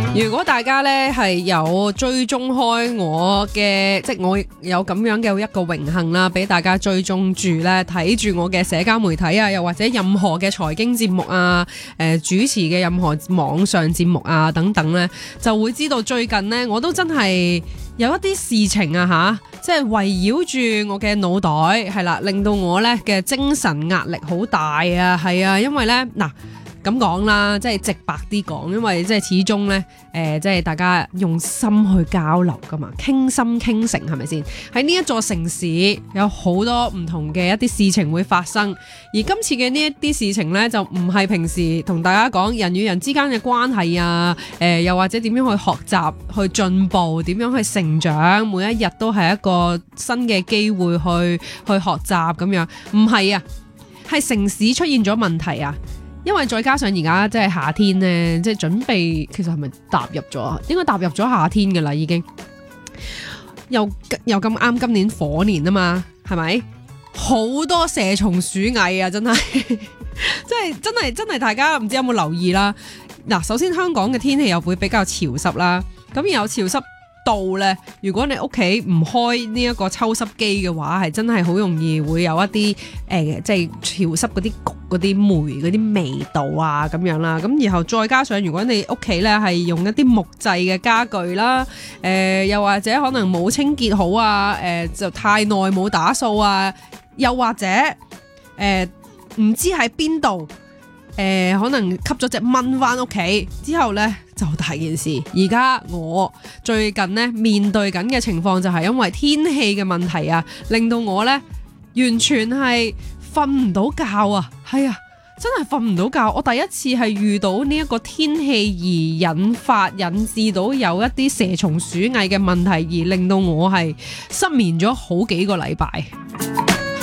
如果大家咧係有追蹤開我嘅，即係我有咁樣嘅一個榮幸啦，俾大家追蹤住咧，睇住我嘅社交媒體啊，又或者任何嘅財經節目啊，主持嘅任何網上節目啊等等咧，就會知道最近咧我都真係有一啲事情啊即係圍繞住我嘅腦袋係啦，令到我咧嘅精神壓力好大啊，係啊，因為咧嗱。咁講啦，即係直白啲講，因為即係始終咧，即係大家用心去交流噶嘛，傾心傾誠係咪先？喺呢一座城市有好多唔同嘅一啲事情會發生，而今次嘅呢一啲事情咧，就唔係平時同大家講人與人之間嘅關係啊，又或者點樣去學習、去進步、點樣去成長，每一日都係一個新嘅機會去學習咁樣，唔係啊，係城市出現咗問題啊！因為再加上而家即係夏天咧，即係準備，其實係咪踏入咗？應該踏入咗夏天噶啦，已經又咁啱今年火年啊嘛，係咪？好多蛇蟲鼠蟻啊，真係，真係，大家唔知有冇留意啦？嗱，首先香港嘅天氣又會比較潮濕啦，咁有潮濕到咧，如果你屋企唔開呢一個抽濕機嘅話，係真係好容易會有一啲即係潮濕嗰啲焗嗰啲霉嗰啲味道啊咁樣啦。咁然後再加上如果你屋企咧係用一啲木製嘅家具啦，又或者可能冇清潔好啊，就太耐冇打掃啊，又或者唔知喺邊度可能吸咗隻蚊返屋企之後咧。就大件事，而家我最近咧面對緊嘅情況就係因為天氣嘅問題啊，令到我咧完全係瞓唔到覺啊，係啊，真係瞓唔到覺。我第一次係遇到呢一個天氣而引致到有一啲蛇蟲鼠蟻嘅問題，而令到我係失眠咗好幾個禮拜。